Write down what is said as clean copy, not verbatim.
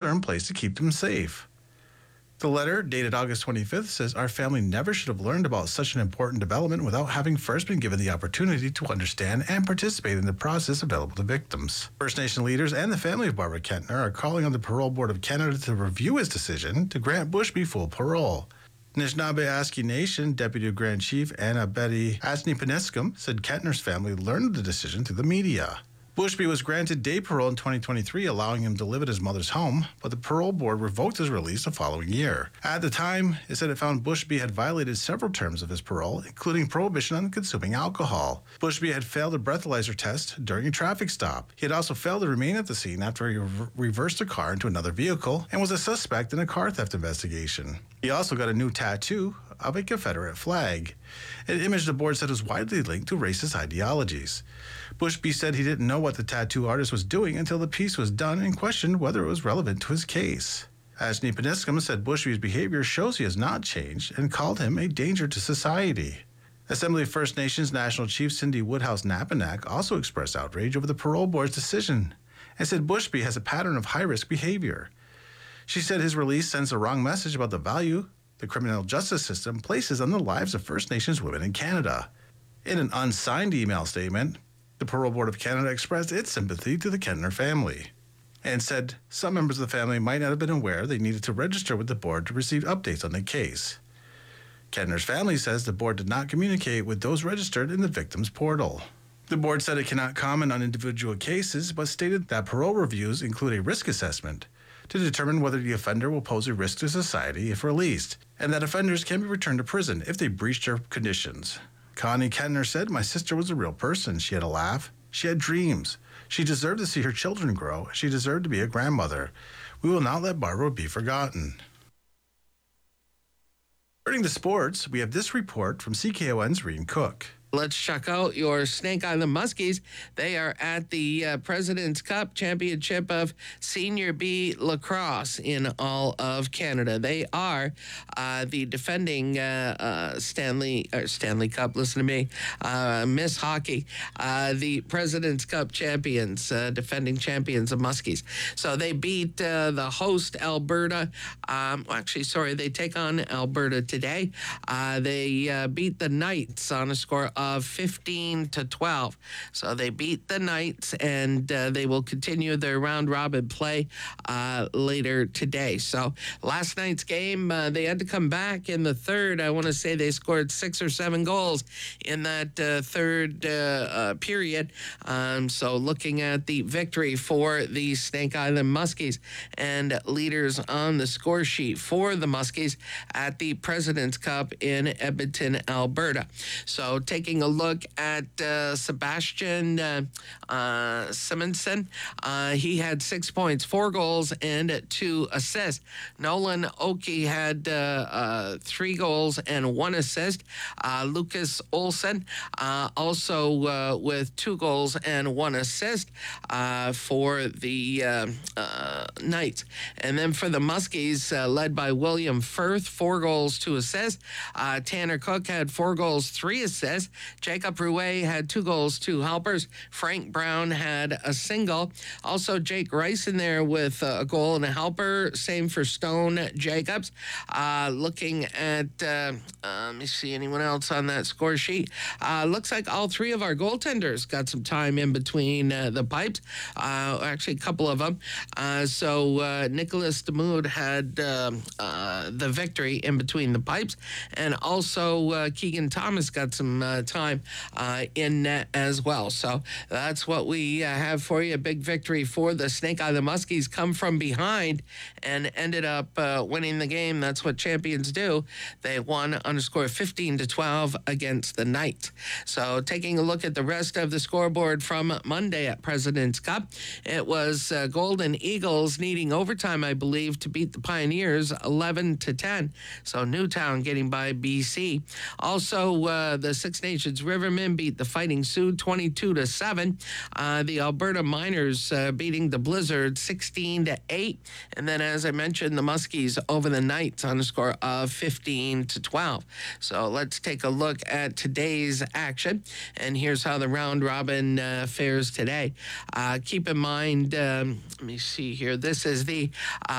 are in place to keep them safe. The letter, dated August 25th, says our family never should have learned about such an important development without having first been given the opportunity to understand and participate in the process available to victims. First Nation leaders and the family of Barbara Kentner are calling on the Parole Board of Canada to review its decision to grant Bushby full parole. Anishinaabe Aski Nation Deputy Grand Chief Anna Betty Asni-Penescum said Kentner's family learned the decision through the media. Bushby was granted day parole in 2023, allowing him to live at his mother's home, but the parole board revoked his release the following year. At the time, it said it found Bushby had violated several terms of his parole, including prohibition on consuming alcohol. Bushby had failed a breathalyzer test during a traffic stop. He had also failed to remain at the scene after he reversed a car into another vehicle and was a suspect in a car theft investigation. He also got a new tattoo of a Confederate flag, an image the board said was widely linked to racist ideologies. Bushby said he didn't know what the tattoo artist was doing until the piece was done and questioned whether it was relevant to his case. Asni-Penescum said Bushby's behavior shows he has not changed and called him a danger to society. Assembly of First Nations National Chief Cindy Woodhouse-Napanak also expressed outrage over the parole board's decision and said Bushby has a pattern of high-risk behavior. She said his release sends the wrong message about the value the criminal justice system places on the lives of First Nations women in Canada. In an unsigned email statement, the Parole Board of Canada expressed its sympathy to the Kentner family and said some members of the family might not have been aware they needed to register with the board to receive updates on the case. Kentner's family says the board did not communicate with those registered in the victim's portal. The board said it cannot comment on individual cases, but stated that parole reviews include a risk assessment to determine whether the offender will pose a risk to society if released, and that offenders can be returned to prison if they breach their conditions. Connie Kentner said, "My sister was a real person. She had a laugh. She had dreams. She deserved to see her children grow. She deserved to be a grandmother. We will not let Barbara be forgotten." Turning to sports, we have this report from CKON's Reen Cook. Let's check out your Snake Island Muskies. They are at the President's Cup Championship of Senior B Lacrosse in all of Canada. They are the defending Stanley Cup, listen to me, Miss Hockey, the President's Cup champions, defending champions of Muskies. So they beat the host Alberta. They take on Alberta today. They beat the Knights on a score of 15-12. So they beat the Knights, and they will continue their round-robin play later today. So last night's game, they had to come back in the third. I want to say they scored 6 or 7 goals in that third period. So looking at the victory for the Snake Island Muskies, and leaders on the score sheet for the Muskies at the President's Cup in Edmonton, Alberta. So taking a look at Sebastian Simonson, he had 6 points, 4 goals, and 2 assists. Nolan Oki had 3 goals and 1 assist. Lucas Olsen also with 2 goals and 1 assist for the Knights. And then for the Muskies, led by William Firth, 4 goals, 2 assists. Tanner Cook had 4 goals, 3 assists. Jacob Rouet had 2 goals, 2 helpers. Frank Brown had a single. Also, Jake Rice in there with a goal and a helper. Same for Stone Jacobs. Looking at, let me see anyone else on that score sheet. Looks like all 3 of our goaltenders got some time in between the pipes. Actually, a couple of them. So Nicholas Demood had the victory in between the pipes. And also Keegan Thomas got some time in net as well. So that's what we have for you. A big victory for the Snake Island Muskies. Come from behind and ended up winning the game. That's what champions do. They won on a score of 15-12 against the Knights. So taking a look at the rest of the scoreboard from Monday at President's Cup, it was Golden Eagles needing overtime, I believe, to beat the Pioneers 11-10. So Newtown getting by BC. Also, the Six Nations Rivermen beat the Fighting Sioux 22-7. The Alberta Miners beating the Blizzard 16-8. And then, as I mentioned, the Muskies over the Knights on a score of 15-12. So let's take a look at today's action. And here's how the round robin fares today. Keep in mind, let me see here. This is the